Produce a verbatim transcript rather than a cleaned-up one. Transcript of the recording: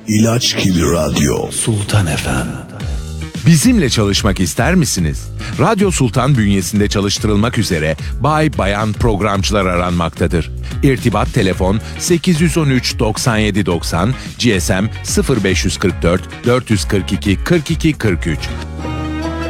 İlaç gibi radyo. Sultan F M. Bizimle çalışmak ister misiniz? Radyo Sultan bünyesinde çalıştırılmak üzere bay bayan programcılar aranmaktadır. İrtibat telefon sekiz yüz on üç doksan yedi doksan, G S M sıfır beş kırk dört dört kırk iki kırk iki kırk üç.